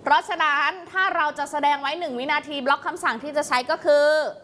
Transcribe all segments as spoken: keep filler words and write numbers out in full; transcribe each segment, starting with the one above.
เพราะฉะนั้นถ้าเราจะแสดงไว้หนึ่งวินาทีบล็อกคำสั่งที่จะใช้ก็คือ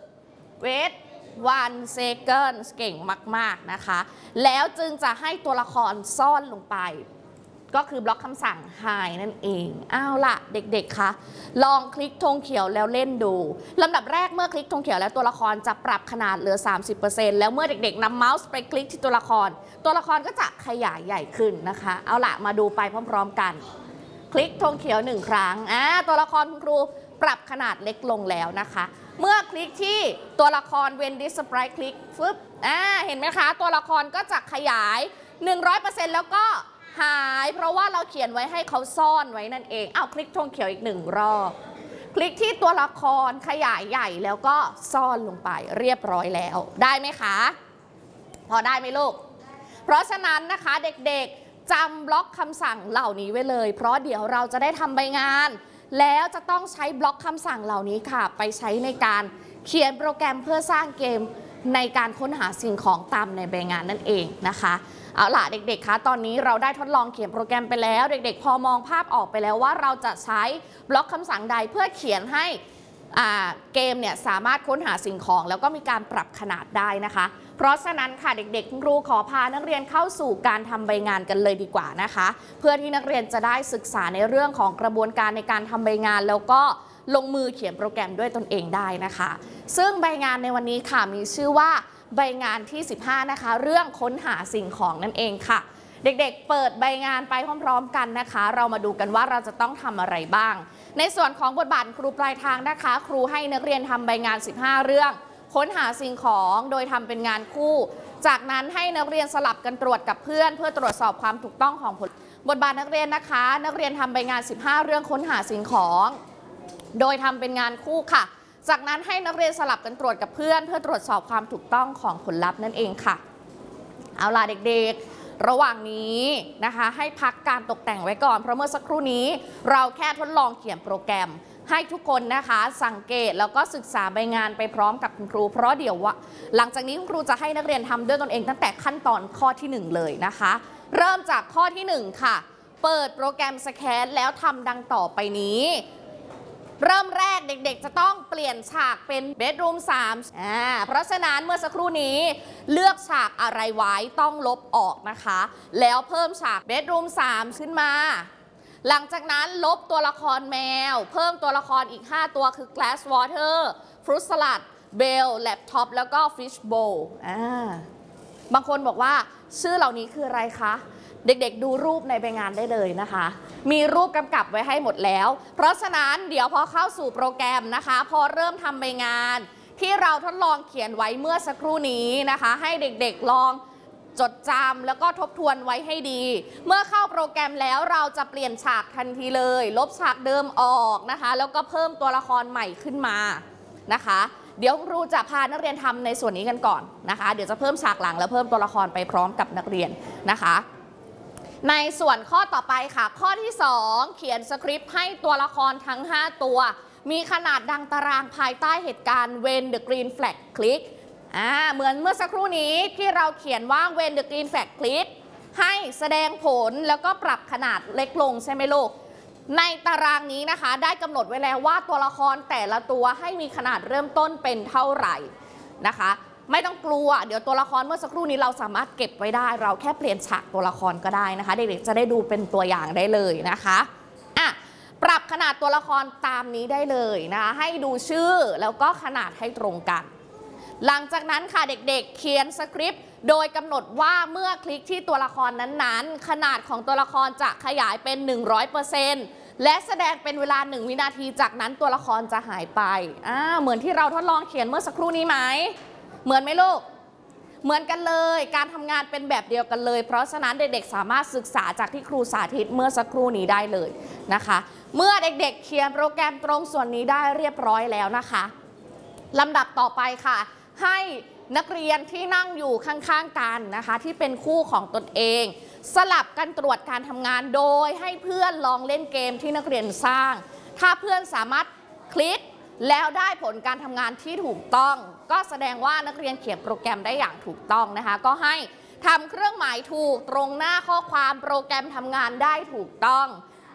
wait one second เก่งมากๆนะคะแล้วจึงจะให้ตัวละครซ่อนลงไปก็คือบล็อกคำสั่ง hide นั่นเองเอาล่ะเด็กๆคะลองคลิกธงเขียวแล้วเล่นดูลำดับแรกเมื่อคลิกธงเขียวแล้วตัวละครจะปรับขนาดเหลือ สามสิบเปอร์เซ็นต์ แล้วเมื่อเด็กๆนำเมาส์ไปคลิกที่ตัวละครตัวละครก็จะขยายใหญ่ขึ้นนะคะเอาล่ะมาดูไปพร้อมๆกันคลิกธงเขียวหนึ่งครั้งอ่าตัวละครคุณครูปรับขนาดเล็กลงแล้วนะคะเมื่อคลิกที่ตัวละคร when this sprite คลิกฟึบอ่าเห็นไหมคะตัวละครก็จะขยาย หนึ่งร้อยเปอร์เซ็นต์ แล้วก็หายเพราะว่าเราเขียนไว้ให้เขาซ่อนไว้นั่นเองเอาคลิกธงเขียวอีกหนึ่งรอบคลิกที่ตัวละครขยายใหญ่แล้วก็ซ่อนลงไปเรียบร้อยแล้วได้ไหมคะพอได้ไหมลูกเพราะฉะนั้นนะคะเด็กๆจำบล็อกคำสั่งเหล่านี้ไว้เลยเพราะเดี๋ยวเราจะได้ทำใบงานแล้วจะต้องใช้บล็อกคำสั่งเหล่านี้ค่ะไปใช้ในการเขียนโปรแกรมเพื่อสร้างเกมในการค้นหาสิ่งของตามในใบงานนั่นเองนะคะเอาล่ะเด็กๆคะตอนนี้เราได้ทดลองเขียนโปรแกรมไปแล้วเด็กๆพอมองภาพออกไปแล้วว่าเราจะใช้บล็อกคำสั่งใดเพื่อเขียนให้เกมเนี่ยสามารถค้นหาสิ่งของแล้วก็มีการปรับขนาดได้นะคะเพราะฉะนั้นค่ะเด็กๆครูขอพานักเรียนเข้าสู่การทำใบงานกันเลยดีกว่านะคะเพื่อที่นักเรียนจะได้ศึกษาในเรื่องของกระบวนการในการทำใบงานแล้วก็ลงมือเขียนโปรแกรมด้วยตนเองได้นะคะซึ่งใบงานในวันนี้ค่ะมีชื่อว่าใบงานที่สิบห้านะคะเรื่องค้นหาสิ่งของนั่นเองค่ะเด็กๆเปิดใบงานไปพร้อมๆกันนะคะเรามาดูกันว่าเราจะต้องทำอะไรบ้างในส่วนของบทบาทครูปลายทางนะคะครูให้นักเรียนทำใบงานสิบห้าเรื่องค้นหาสิ่งของโดยทำเป็นงานคู่จากนั้นให้นักเรียนสลับกันตรวจกับเพื่อนเพื่อตรวจสอบความถูกต้องของผลบทบาทนักเรียนนะคะนักเรียนทำใบงานสิบห้าเรื่องค้นหาสิ่งของโดยทำเป็นงานคู่ค่ะจากนั้นให้นักเรียนสลับกันตรวจกับเพื่อนเพื่อตรวจสอบความถูกต้องของผลลัพธ์นั่นเองค่ะเอาล่ะเด็กๆระหว่างนี้นะคะให้พักการตกแต่งไว้ก่อนเพราะเมื่อสักครู่นี้เราแค่ทดลองเขียนโปรแกรมให้ทุกคนนะคะสังเกตแล้วก็ศึกษาใบงานไปพร้อมกับคุณครูเพราะเดี๋ยวว่าหลังจากนี้คุณครูจะให้นักเรียนทำด้วยตนเองตั้งแต่ขั้นตอนข้อที่หนึ่งเลยนะคะเริ่มจากข้อที่หนึ่งค่ะเปิดโปรแกรมสแกนแล้วทำดังต่อไปนี้เริ่มแรกเด็กๆจะต้องเปลี่ยนฉากเป็น bedroom สามอ่าเพราะฉะนั้นเมื่อสักครู่นี้เลือกฉากอะไรไว้ต้องลบออกนะคะแล้วเพิ่มฉาก bedroom สามขึ้นมาหลังจากนั้นลบตัวละครแมวเพิ่มตัวละครอีกห้าตัวคือ glass water fruit salad bell laptop แล้วก็ fish bowl อ่าบางคนบอกว่าชื่อเหล่านี้คืออะไรคะเด็กๆดูรูปในใบงานได้เลยนะคะมีรูปกำกับไว้ให้หมดแล้วเพราะฉะนั้นเดี๋ยวพอเข้าสู่โปรแกรมนะคะพอเริ่มทำใบงานที่เราทดลองเขียนไว้เมื่อสักครู่นี้นะคะให้เด็กๆลองจดจำแล้วก็ทบทวนไว้ให้ดีเมื่อเข้าโปรแกรมแล้วเราจะเปลี่ยนฉากทันทีเลยลบฉากเดิมออกนะคะแล้วก็เพิ่มตัวละครใหม่ขึ้นมานะคะเดี๋ยวครูจะพานักเรียนทำในส่วนนี้กันก่อนนะคะเดี๋ยวจะเพิ่มฉากหลังแล้วเพิ่มตัวละครไปพร้อมกับนักเรียนนะคะในส่วนข้อต่อไปค่ะข้อที่สองเขียนสคริปต์ให้ตัวละครทั้งห้าตัวมีขนาดดังตารางภายใต้เหตุการณ์ when the green flag click อ่าเหมือนเมื่อสักครู่นี้ที่เราเขียนว่า when the green flag click ให้แสดงผลแล้วก็ปรับขนาดเล็กลงใช่ไหมลูกในตารางนี้นะคะได้กำหนดไว้แล้วว่าตัวละครแต่ละตัวให้มีขนาดเริ่มต้นเป็นเท่าไหร่นะคะไม่ต้องกลัวเดี๋ยวตัวละครเมื่อสักครู่นี้เราสามารถเก็บไว้ได้เราแค่เปลี่ยนฉากตัวละครก็ได้นะคะเด็กๆจะได้ดูเป็นตัวอย่างได้เลยนะคะอ่ะปรับขนาดตัวละครตามนี้ได้เลยนะคะให้ดูชื่อแล้วก็ขนาดให้ตรงกันหลังจากนั้นค่ะเด็กๆเขียนสคริปต์โดยกำหนดว่าเมื่อคลิกที่ตัวละครนั้นๆขนาดของตัวละครจะขยายเป็น หนึ่งร้อยเปอร์เซ็นต์ และแสดงเป็นเวลาหนึ่งวินาทีจากนั้นตัวละครจะหายไปอ่าเหมือนที่เราทดลองเขียนเมื่อสักครู่นี้ไหมเหมือนไหมลูกเหมือนกันเลยการทำงานเป็นแบบเดียวกันเลยเพราะฉะนั้นเด็กๆสามารถศึกษาจากที่ครูสาธิตเมื่อสักครู่นี้ได้เลยนะคะเมื่อเด็กๆเขียนโปรแกรมตรงส่วนนี้ได้เรียบร้อยแล้วนะคะลำดับต่อไปค่ะให้นักเรียนที่นั่งอยู่ข้างๆกันนะคะที่เป็นคู่ของตนเองสลับกันตรวจการทำงานโดยให้เพื่อนลองเล่นเกมที่นักเรียนสร้างถ้าเพื่อนสามารถคลิกแล้วได้ผลการทำงานที่ถูกต้องก็แสดงว่านักเรียนเขียนโปรแกรมได้อย่างถูกต้องนะคะก็ให้ทำเครื่องหมายถูกตรงหน้าข้อความโปรแกรมทำงานได้ถูกต้อง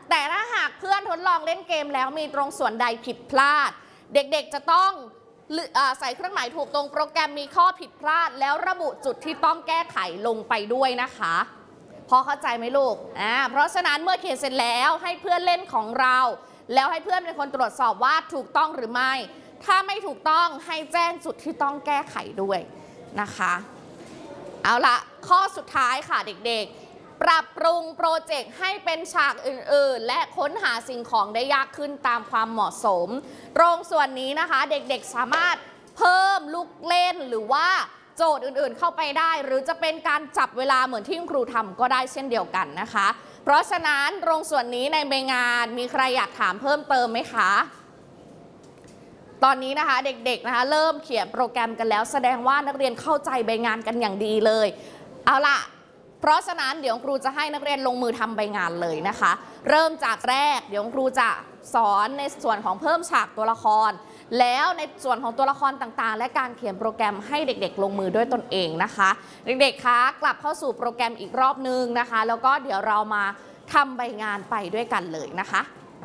แต่ถ้าหากเพื่อนทดลองเล่นเกมแล้วมีตรงส่วนใดผิดพลาดเด็กๆจะต้องใส่เครื่องหมายถูกตรงโปรแกรมมีข้อผิดพลาดแล้วระบุจุดที่ต้องแก้ไขลงไปด้วยนะคะพอเข้าใจไหมลูกอ่าเพราะฉะนั้นเมื่อเขียนเสร็จแล้วให้เพื่อนเล่นของเราแล้วให้เพื่อนเป็นคนตรวจสอบว่าถูกต้องหรือไม่ถ้าไม่ถูกต้องให้แจ้งจุดที่ต้องแก้ไขด้วยนะคะเอาละข้อสุดท้ายค่ะเด็กๆปรับปรุงโปรเจกต์ให้เป็นฉากอื่นๆและค้นหาสิ่งของได้ยากขึ้นตามความเหมาะสมตรงส่วนนี้นะคะเด็กๆสามารถเพิ่มลูกเล่นหรือว่าโจทย์อื่นๆเข้าไปได้หรือจะเป็นการจับเวลาเหมือนที่ครูทำก็ได้เช่นเดียวกันนะคะเพราะฉะนั้นตรงส่วนนี้ในใบงานมีใครอยากถามเพิ่มเติมไหมคะตอนนี้นะคะเด็กๆนะคะเริ่มเขียนโปรแกรมกันแล้วแสดงว่านักเรียนเข้าใจใบงานกันอย่างดีเลยเอาล่ะเพราะฉะนั้นเดี๋ยวครูจะให้นักเรียนลงมือทำใบงานเลยนะคะเริ่มจากแรกเดี๋ยวครูจะสอนในส่วนของเพิ่มฉากตัวละครแล้วในส่วนของตัวละครต่างๆและการเขียนโปรแกรมให้เด็กๆลงมือด้วยตนเองนะคะเด็กๆคะกลับเข้าสู่โปรแกรมอีกรอบนึงนะคะแล้วก็เดี๋ยวเรามาทำใบงานไปด้วยกันเลยนะคะ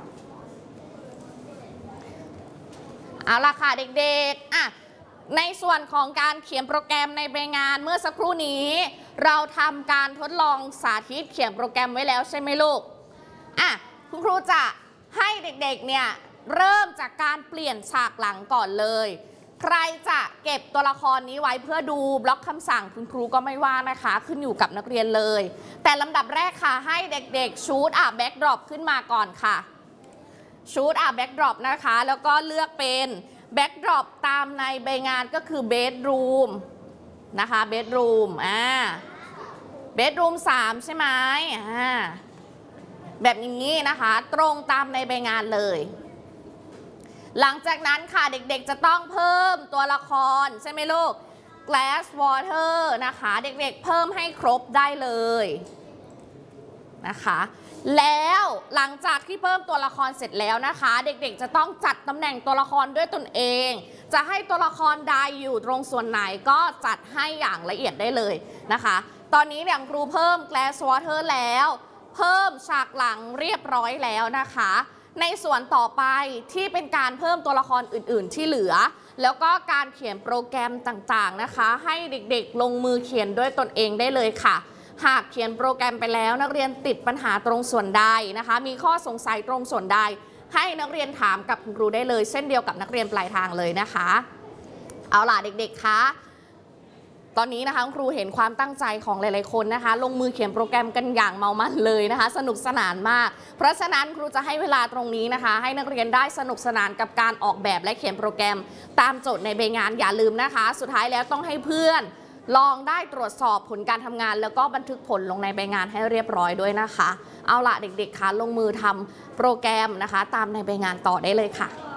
เอาล่ะค่ะเด็กๆอ่ะในส่วนของการเขียนโปรแกรมในใบงานเมื่อสักครู่นี้เราทำการทดลองสาธิตเขียนโปรแกรมไว้แล้วใช่ไหมลูกอ่ะคุณครูจะให้เด็กๆเนี่ยเริ่มจากการเปลี่ยนฉากหลังก่อนเลยใครจะเก็บตัวละครนี้ไว้เพื่อดูบล็อกคำสั่งคุณครูก็ไม่ว่านะคะขึ้นอยู่กับนักเรียนเลยแต่ลำดับแรกค่ะให้เด็กๆชูดอ่ะแบ็กดรอปขึ้นมาก่อนค่ะชูดอ่ะแบ็กดรอปนะคะแล้วก็เลือกเป็นแบ็กดรอปตามในใบงานก็คือเบดรูมนะคะเบดรูมอ่าเบดรูมสามใช่ไหมอ่าแบบนี้นะคะตรงตามในใบงานเลยหลังจากนั้นค่ะเด็กๆจะต้องเพิ่มตัวละครใช่ไหมลูก glass water นะคะเด็กๆเพิ่มให้ครบได้เลยนะคะแล้วหลังจากที่เพิ่มตัวละครเสร็จแล้วนะคะเด็กๆจะต้องจัดตำแหน่งตัวละครด้วยตนเองจะให้ตัวละครใดอยู่ตรงส่วนไหนก็จัดให้อย่างละเอียดได้เลยนะคะตอนนี้อย่างครูเพิ่ม glass water แล้วเพิ่มฉากหลังเรียบร้อยแล้วนะคะในส่วนต่อไปที่เป็นการเพิ่มตัวละครอื่นๆที่เหลือแล้วก็การเขียนโปรแกรมต่างๆนะคะให้เด็กๆลงมือเขียนด้วยตนเองได้เลยค่ะหากเขียนโปรแกรมไปแล้วนักเรียนติดปัญหาตรงส่วนใดนะคะมีข้อสงสัยตรงส่วนใดให้นักเรียนถามกับคุณครูได้เลยเช่นเดียวกับนักเรียนปลายทางเลยนะคะเอาล่ะเด็กๆคะตอนนี้นะคะครูเห็นความตั้งใจของหลายๆคนนะคะลงมือเขียนโปรแกรมกันอย่างเมามันเลยนะคะสนุกสนานมากเพราะฉะนั้นครูจะให้เวลาตรงนี้นะคะให้นักเรียนได้สนุกสนานกับการออกแบบและเขียนโปรแกรมตามโจทย์ในใบงานอย่าลืมนะคะสุดท้ายแล้วต้องให้เพื่อนลองได้ตรวจสอบผลการทำงานแล้วก็บันทึกผลลงในใบงานให้เรียบร้อยด้วยนะคะเอาล่ะเด็กๆคะลงมือทำโปรแกรมนะคะตามในใบงานต่อได้เลยค่ะ